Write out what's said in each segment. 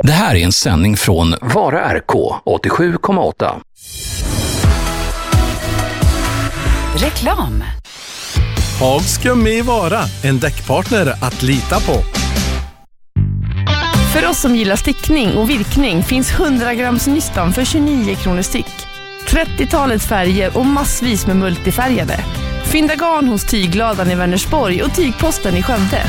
Det här är en sändning från Vara RK 87,8. Reklam. Hagska med Vara, en däckpartner att lita på. För oss som gillar stickning och virkning finns 100 grams nystan för 29 kronor styck. 30-talets färger och massvis med multifärgade. Fynda garn hos Tygladan i Vänersborg och Tygposten i Skövde.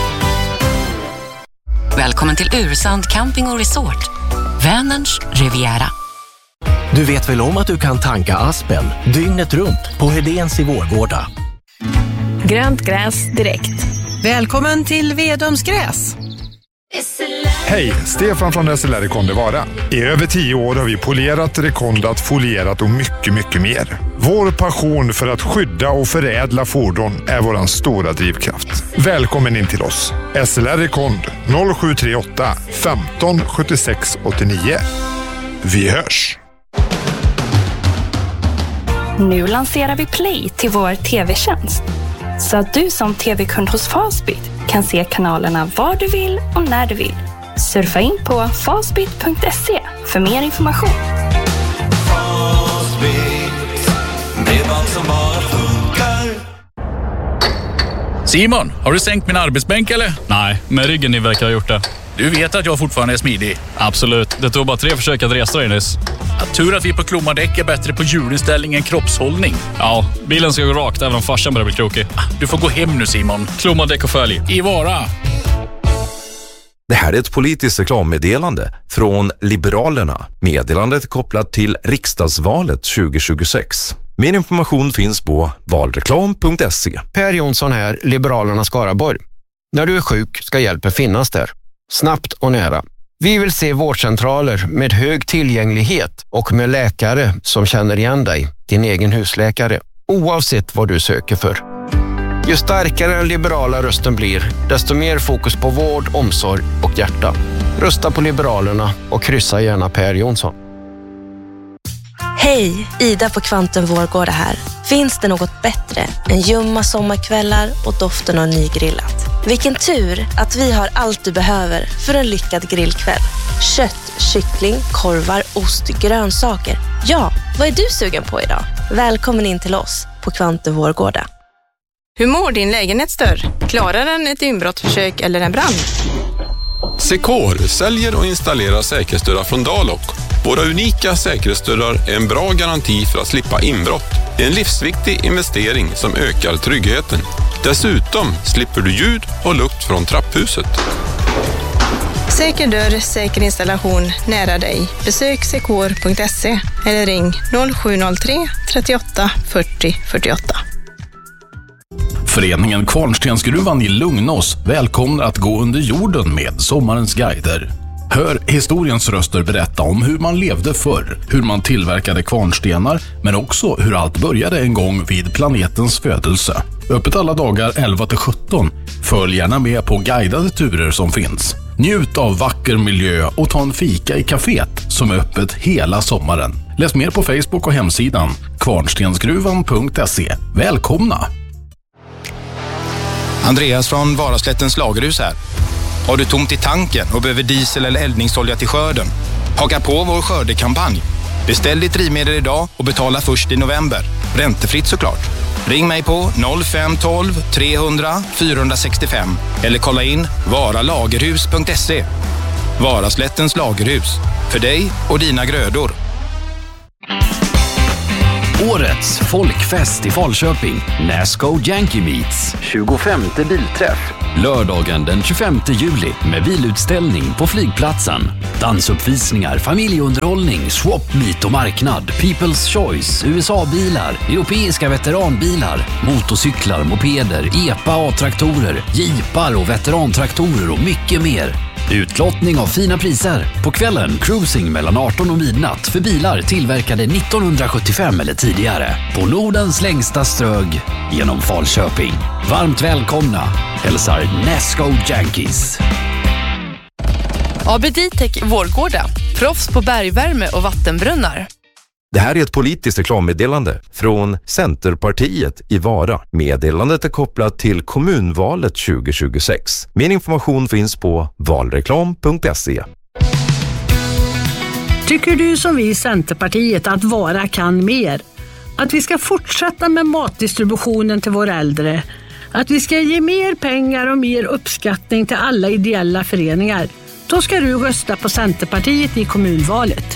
Välkommen till Ursand Camping och Resort. Vänerns Riviera. Du vet väl om att du kan tanka Aspen dygnet runt på Hedéns i Vårgårda. Grönt gräs direkt. Välkommen till Vedums gräs. Hej, Stefan från SLR Rekonde Vara. I över 10 år har vi polerat, rekondat, folierat och mycket mer. Vår passion för att skydda och förädla fordon är våran stora drivkraft. Välkommen in till oss. SLR Rekond 0738 15 76 89. Vi hörs! Nu lanserar vi Play till vår tv-tjänst. Så att du som tv-kund hos Fastbit kan se kanalerna var du vill och när du vill. Surfa in på fastbit.se för mer information. Fastbit, bredband som bara funkar. Simon, har du sänkt min arbetsbänk eller? Nej, men ryggen ni verkar ha gjort det. Du vet att jag fortfarande är smidig. Absolut, det tog bara 3 försök att resa dig nyss. Tur att vi på Klomadäck är bättre på hjulinställning än kroppshållning. Ja, bilen ska gå rakt även om farsan börjar bli krokig. Du får gå hem nu Simon. Klomadäck och följ. I Vara. Det här är ett politiskt reklammeddelande från Liberalerna. Meddelandet är kopplat till riksdagsvalet 2026. Mer information finns på valreklam.se. Per Jonsson här, Liberalerna Skaraborg. När du är sjuk ska hjälpen finnas där. Snabbt och nära. Vi vill se vårdcentraler med hög tillgänglighet och med läkare som känner igen dig, din egen husläkare, oavsett vad du söker för. Ju starkare den liberala rösten blir, desto mer fokus på vård, omsorg och hjärta. Rösta på Liberalerna och kryssa gärna Per Jonsson. Hej, Ida på Kvanten Vårgårda här. Finns det något bättre än ljumma sommarkvällar och doften av nygrillat? Vilken tur att vi har allt du behöver för en lyckad grillkväll. Kött, kyckling, korvar, ost, grönsaker. Ja, vad är du sugen på idag? Välkommen in till oss på Kvanten Vårgårda. Hur mår din lägenhetsdörr? Klarar den ett inbrottsförsök eller en brand? Secor säljer och installerar säkerhetsdörrar från Dalok. Våra unika säkerhetsdörrar är en bra garanti för att slippa inbrott. Det är en livsviktig investering som ökar tryggheten. Dessutom slipper du ljud och lukt från trapphuset. Säker dörr, säker installation nära dig. Besök secor.se eller ring 0703 38 40 48. Föreningen Kvarnstensgruvan i Lugnås välkomnar att gå under jorden med sommarens guider. Hör historiens röster berätta om hur man levde förr, hur man tillverkade kvarnstenar, men också hur allt började en gång vid planetens födelse. Öppet alla dagar 11-17. Följ gärna med på guidade turer som finns. Njut av vacker miljö och ta en fika i kaféet som är öppet hela sommaren. Läs mer på Facebook och hemsidan kvarnstensgruvan.se. Välkomna! Andreas från Varaslättens lagerhus här. Har du tomt i tanken och behöver diesel eller eldningsolja till skörden? Haka på vår skördekampanj. Beställ ditt drivmedel idag och betala först i november. Räntefritt såklart. Ring mig på 0512 300 465 eller kolla in varalagerhus.se. Varaslättens lagerhus. För dig och dina grödor. Årets folkfest i Falköping. NASCO Yankee Meets. 25:e bilträff. Lördagen den 25 juli med bilutställning på flygplatsen. Dansuppvisningar, familjeunderhållning, swap meet och marknad. People's Choice, USA-bilar, europeiska veteranbilar, motorcyklar, mopeder, EPA A-traktorer, jeepar och veterantraktorer och mycket mer. Utlottning av fina priser. På kvällen cruising mellan 18 och midnatt för bilar tillverkade 1975 eller tidigare. På Nordens längsta strög genom Falköping. Varmt välkomna. Hälsar NASCO Yankees. AB Ditec Vårgårda. Proffs på bergvärme och vattenbrunnar. Det här är ett politiskt reklammeddelande från Centerpartiet i Vara. Meddelandet är kopplat till kommunvalet 2026. Mer information finns på valreklam.se. Tycker du som vi i Centerpartiet att Vara kan mer? Att vi ska fortsätta med matdistributionen till våra äldre? Att vi ska ge mer pengar och mer uppskattning till alla ideella föreningar? Då ska du rösta på Centerpartiet i kommunvalet.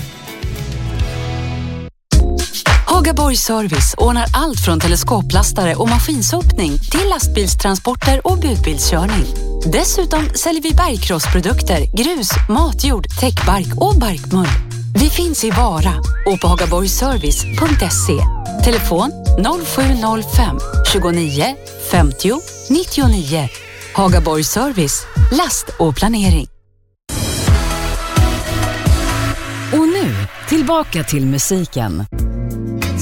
Hagaborg Service ordnar allt från teleskoplastare och maskinsopning till lastbilstransporter och budbilskörning. Dessutom säljer vi bergkrossprodukter, grus, matjord, täckbark och barkmull. Vi finns i Vara och på hagaborgservice.se. Telefon 0705 29 50 99. Hagaborg Service, last och planering. Och nu, tillbaka till musiken.